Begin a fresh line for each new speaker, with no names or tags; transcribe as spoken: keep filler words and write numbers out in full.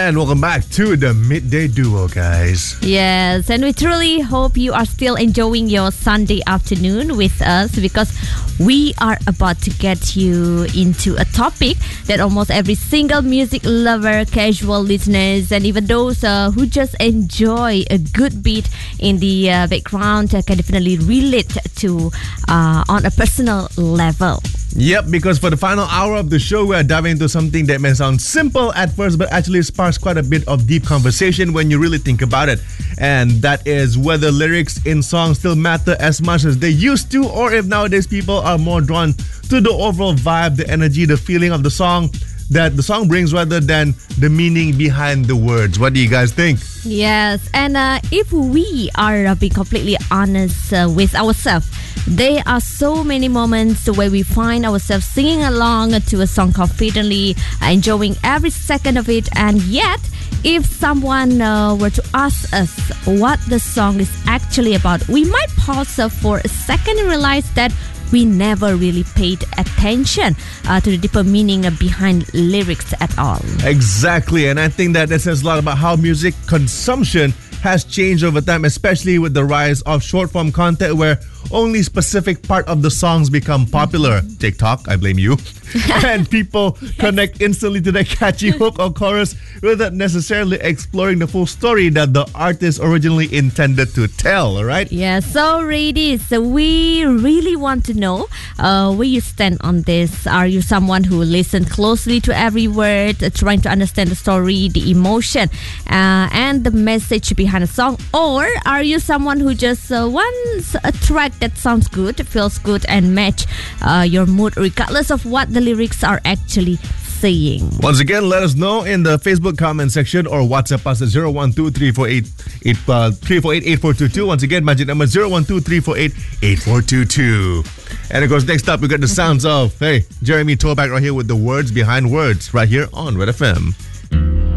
And welcome back to the Midday Duo, guys.
Yes, and we truly hope you are still enjoying your Sunday afternoon with us, because we are about to get you into a topic that almost every single music lover, casual listeners, and even those uh, who just enjoy a good beat in the uh, background uh, can definitely relate to uh, on a personal level.
Yep, because for the final hour of the show, we are diving into something that may sound simple at first, but actually sparks quite a bit of deep conversation when you really think about it. And that is whether lyrics in songs still matter as much as they used to, or if nowadays people are more drawn to the overall vibe, the energy, the feeling of the song that the song brings rather than the meaning behind the words. What do you guys think?
Yes, and uh, if we are uh, being completely honest uh, with ourselves, there are so many moments where we find ourselves singing along to a song confidently, uh, enjoying every second of it, and yet if someone uh, were to ask us what the song is actually about, we might pause uh, for a second and realize that we never really paid attention uh, to the deeper meaning behind lyrics at all.
Exactly, and I think that that says a lot about how music consumption has changed over time, especially with the rise of short-form content where only specific part of the songs become popular. TikTok, I blame you. And people connect instantly to the catchy hook or chorus without necessarily exploring the full story that the artist originally intended to tell, all right?
Yeah, so ladies, we really want to know uh, where you stand on this. Are you someone who listens closely to every word, uh, trying to understand the story, the emotion, uh, and the message behind a song? Or are you someone who just uh, wants a track that sounds good, feels good, and match uh, your mood regardless of what the lyrics are actually saying?
Once again, let us know in the Facebook comment section or WhatsApp us at zero one two three four eight eight four two two. Once again, magic number zero one two three four eight eight four two two. And of course, next up, we got the sounds of, hey, Jeremy Toback right here with the words behind words right here on Red F M.